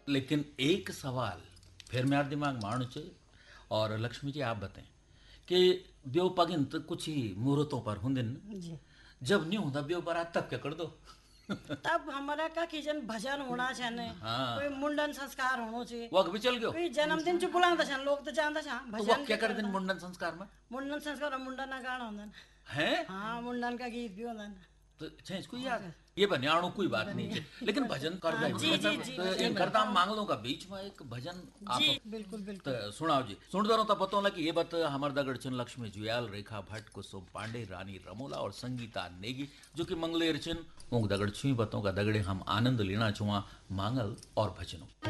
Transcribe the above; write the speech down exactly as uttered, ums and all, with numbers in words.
लेकिन एक सवाल फिर मेरे दिमाग में आणु च और लक्ष्मी जी आप बताएं कि ब्यो पगिन तो कुछ ही मुहूर्तों पर हुंदिन जी जब नहीं होता ब्यो बारात तब क्या कर दो तब हमारा का किचन भजन होना छने हाँ कोई मुंडन संस्कार होनो छे वक भी चल गयो कोई जन्मदिन च बुलांदा छन लोग तो जानदा छा तो भजन वक क्या भी कर दिन करदा। मुंडन संस्कार में मुंडन संस्कार और मुंडन ना गाना होंदन। हैं हाँ मुंडन का गीत भी होंदन। तो छे इसको याद ये बनियाणु कोई बात नहीं है लेकिन भजन कर हाँ, जाए जी, जी, जी, तो भजन इन कर- करता मांगलों का बीच में एक भजन आप जी बिल्कुल बिल्कुल। तो सुनाओ जी सुन दो तो पतो लगी ये बात हमर दगड़ चिन लक्ष्मी जुयाल रेखा भट्ट कुसुम पांडे रानी रमोला और संगीता नेगी जो कि मंगलेर चिन उंग दगड़ छुई बतों का दगड़े हम आनंद लेना छुआ मांगल और भजनों।